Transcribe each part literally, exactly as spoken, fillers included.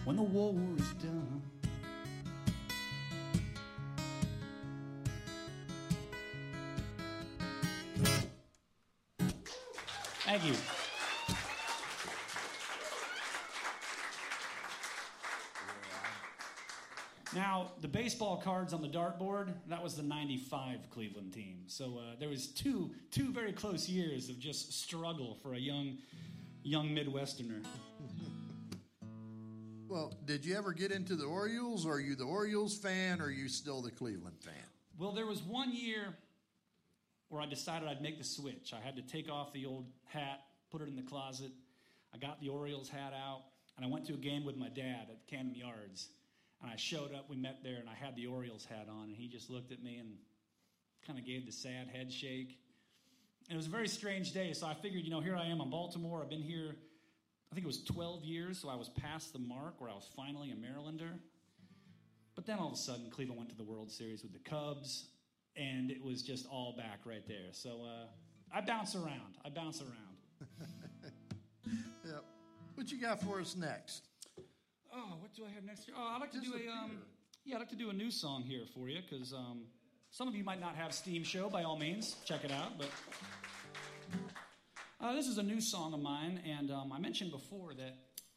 when the war is done. Thank you. Now, the baseball cards on the dartboard, that was the ninety-five Cleveland team. So uh, there was two two very close years of just struggle for a young young Midwesterner. Well, did you ever get into the Orioles, or are you the Orioles fan, or are you still the Cleveland fan? Well, there was one year where I decided I'd make the switch. I had to take off the old hat, put it in the closet. I got the Orioles hat out, and I went to a game with my dad at Camden Yards. And I showed up, we met there, and I had the Orioles hat on, and he just looked at me and kind of gave the sad head shake. And it was a very strange day, so I figured, you know, here I am in Baltimore. I've been here, I think it was twelve years, so I was past the mark where I was finally a Marylander. But then all of a sudden, Cleveland went to the World Series with the Cubs, and it was just all back right there. So uh, I bounce around. I bounce around. Yep. What you got for us next? Oh, what do I have next year? Oh, I'd like to do a um, yeah, I'd like to do a new song here for you because um, some of you might not have Steam Show. By all means, check it out. But uh, this is a new song of mine, and um, I mentioned before that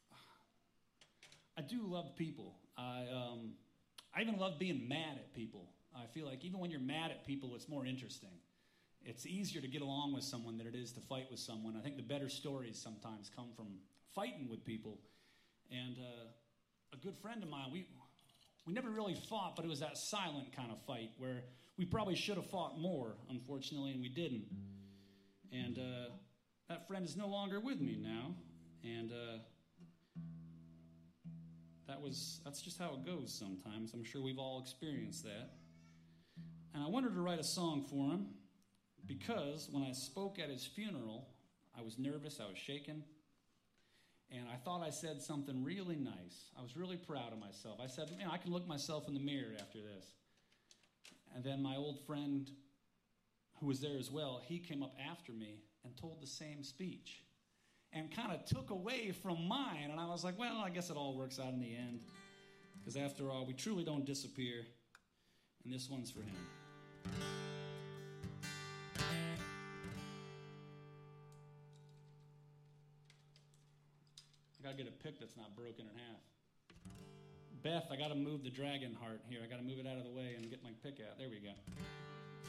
I do love people. I um, I even love being mad at people. I feel like even when you're mad at people, it's more interesting. It's easier to get along with someone than it is to fight with someone. I think the better stories sometimes come from fighting with people, and. Uh, A good friend of mine, we we never really fought, but it was that silent kind of fight where we probably should have fought more, unfortunately, and we didn't. And uh, that friend is no longer with me now, and uh, that was that's just how it goes sometimes. I'm sure we've all experienced that. And I wanted to write a song for him because when I spoke at his funeral, I was nervous, I was shaking. And I thought I said something really nice. I was really proud of myself. I said, man, I can look myself in the mirror after this. And then my old friend, who was there as well, he came up after me and told the same speech. And kind of took away from mine. And I was like, well, I guess it all works out in the end. Because after all, we truly don't disappear. And this one's for him. I gotta get a pick that's not broken in half. Beth, I gotta move the dragon heart here. I gotta move it out of the way and get my pick out. There we go.